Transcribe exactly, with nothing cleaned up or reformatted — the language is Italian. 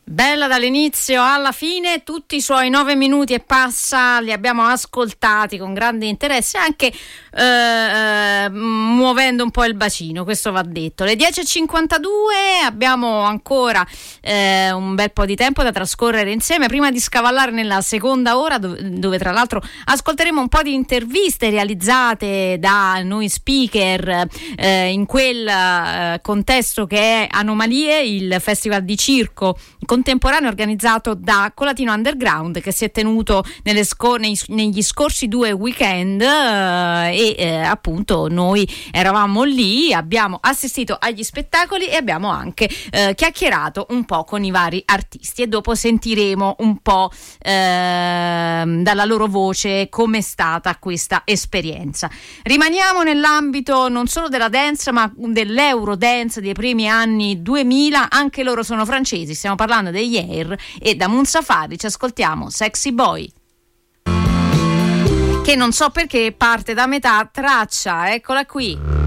Bella dall'inizio alla fine, tutti i suoi nove minuti e passa li abbiamo ascoltati con grande interesse, anche eh, eh, muovendo un po' il bacino, questo va detto. Le dieci e cinquantadue, abbiamo ancora eh, un bel po' di tempo da trascorrere insieme prima di scavallare nella seconda ora, dove, dove tra l'altro ascolteremo un po' di interviste realizzate da noi speaker eh, in quel eh, contesto che è Anomalie, il festival di circo contemporaneo organizzato da Colatino Underground, che si è tenuto nelle sco- nei, negli scorsi due weekend eh, e eh, appunto noi eravamo lì, abbiamo assistito agli spettacoli e abbiamo anche eh, chiacchierato un po' con i vari artisti, e dopo sentiremo un po' eh, dalla loro voce com'è stata questa esperienza. Rimaniamo nell'ambito non solo della dance ma dell'Eurodance dei primi anni duemila, anche loro sono francesi, stiamo parlando degli Air, e da Moon Safari ci ascoltiamo Sexy Boy, che non so perché parte da metà traccia, eccola qui.